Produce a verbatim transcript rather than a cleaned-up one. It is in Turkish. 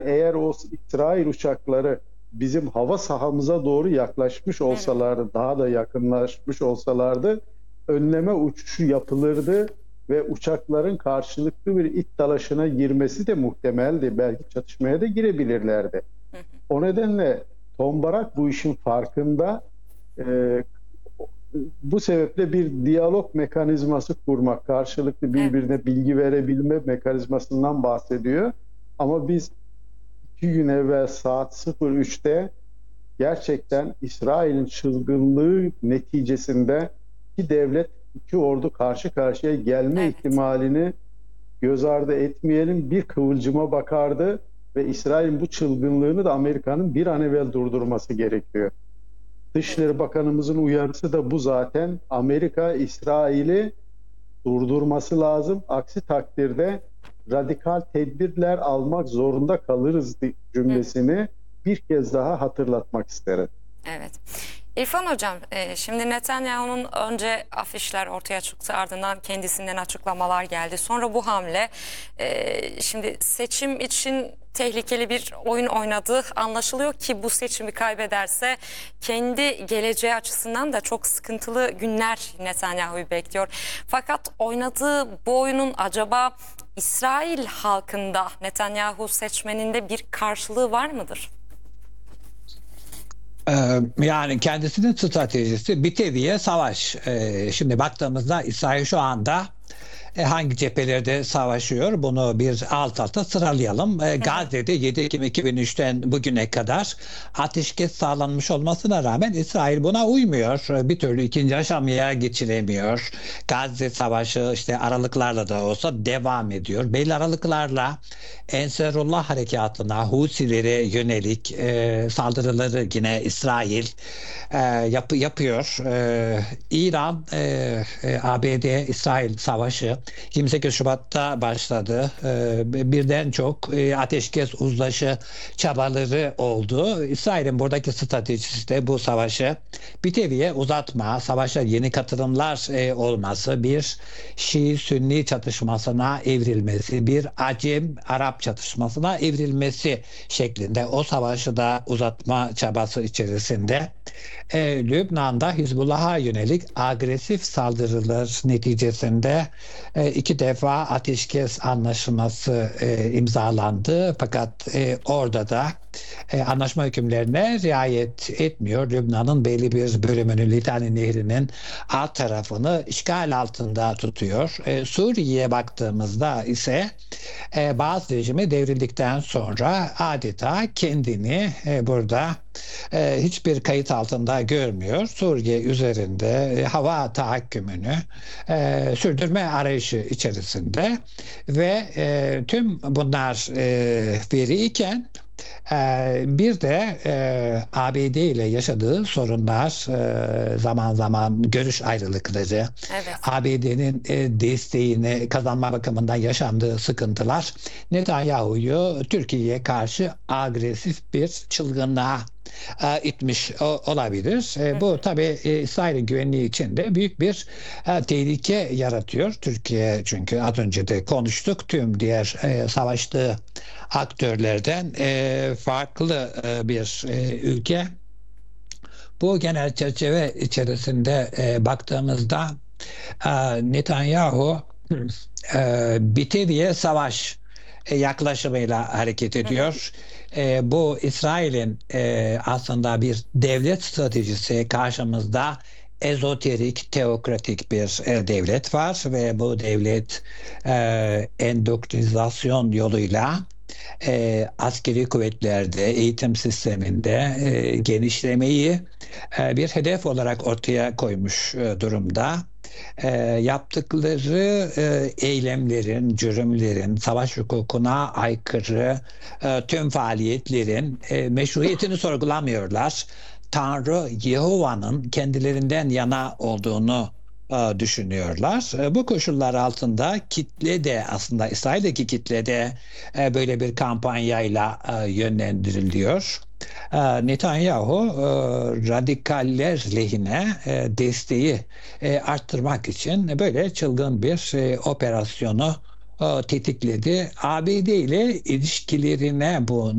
eğer o İsrail uçakları bizim hava sahamıza doğru yaklaşmış olsalardı, daha da yakınlaşmış olsalardı, önleme uçuşu yapılırdı ve uçakların karşılıklı bir it dalaşına girmesi de muhtemeldi. Belki çatışmaya da girebilirlerdi. O nedenle Tombarak bu işin farkında. Ee, bu sebeple bir diyalog mekanizması kurmak, karşılıklı birbirine bilgi verebilme mekanizmasından bahsediyor. Ama biz iki gün evvel saat sıfır üçte gerçekten İsrail'in çılgınlığı neticesinde iki devlet, iki ordu karşı karşıya gelme Evet. ihtimalini göz ardı etmeyelim. Bir kıvılcıma bakardı ve İsrail'in bu çılgınlığını da Amerika'nın bir an evvel durdurması gerekiyor. Dışişleri Bakanımızın uyarısı da bu zaten. Amerika, İsrail'i durdurması lazım. Aksi takdirde radikal tedbirler almak zorunda kalırız cümlesini bir kez daha hatırlatmak isterim. Evet. İrfan Hocam, e, şimdi Netanyahu'nun önce afişler ortaya çıktı, ardından kendisinden açıklamalar geldi. Sonra bu hamle, e, şimdi seçim için tehlikeli bir oyun oynadığı anlaşılıyor ki bu seçimi kaybederse kendi geleceği açısından da çok sıkıntılı günler Netanyahu'yu bekliyor. Fakat oynadığı bu oyunun acaba İsrail halkında, Netanyahu seçmeninde bir karşılığı var mıdır? Yani kendisinin stratejisi bir teviye savaş. Şimdi baktığımızda İsrail şu anda hangi cephelerde savaşıyor? Bunu bir alt alta sıralayalım. Gazze'de yedi Ekim iki bin üçten bugüne kadar ateşkes sağlanmış olmasına rağmen İsrail buna uymuyor. Bir türlü ikinci aşamaya geçiremiyor. Gazze savaşı işte aralıklarla da olsa devam ediyor. Belli aralıklarla Ensarullah harekatına, Husilere yönelik e, saldırıları yine İsrail e, yap, yapıyor. E, İran, e, e, A B D-İsrail savaşı yirmi sekiz Şubat'ta başladı. E, birden çok e, ateşkes uzlaşı çabaları oldu. İsrail'in buradaki stratejisi de bu savaşı bir teviye uzatma, savaşa yeni katılımlar e, olması, bir Şii-Sünni çatışmasına evrilmesi, bir Acem-Arap çatışmasına evrilmesi şeklinde o savaşı da uzatma çabası içerisinde e, Lübnan'da Hizbullah'a yönelik agresif saldırılar neticesinde e, iki defa ateşkes anlaşması e, imzalandı. Fakat e, orada da e, anlaşma hükümlerine riayet etmiyor. Lübnan'ın belli bir bölümünü, Litani Nehri'nin alt tarafını işgal altında tutuyor. E, Suriye'ye baktığımızda ise e, Baas rejimi devrildikten sonra adeta kendini e, burada e, hiçbir kayıt altında görmüyor. Suriye üzerinde e, hava tahakkümünü e, sürdürme arayışı içerisinde ve e, tüm bunlar e, veriyken Ee, bir de e, A B D ile yaşadığı sorunlar, e, zaman zaman görüş ayrılıkları, Evet. A B D'nin e, desteğini kazanma bakımından yaşandığı sıkıntılar Netanyahu'yu Türkiye'ye karşı agresif bir çılgınlığa e, itmiş o, olabilir. E, bu tabii e, İsrail'in güvenliği için de büyük bir e, tehlike yaratıyor. Türkiye, çünkü az önce de konuştuk, tüm diğer e, savaştığı aktörlerden e, farklı e, bir e, ülke. Bu genel çerçeve içerisinde e, baktığımızda e, Netanyahu e, bitiriye savaş e, yaklaşımıyla hareket ediyor. E, bu İsrail'in e, aslında bir devlet stratejisi, karşımızda ezoterik, teokratik bir e, devlet var ve bu devlet e, endoktrinizasyon yoluyla e, askeri kuvvetlerde, eğitim sisteminde e, genişlemeyi e, bir hedef olarak ortaya koymuş e, durumda. E, yaptıkları e, eylemlerin, cürümlerin, savaş hukukuna aykırı e, tüm faaliyetlerin e, meşruiyetini sorgulamıyorlar. Tanrı Yehova'nın kendilerinden yana olduğunu e, düşünüyorlar. E, bu koşullar altında kitle de, aslında İsrail'deki kitle de e, böyle bir kampanyayla e, yönlendiriliyor. E, Netanyahu e, radikaller lehine e, desteği e, arttırmak için böyle çılgın bir e, operasyonu e, tetikledi. A B D ile ilişkilerine bu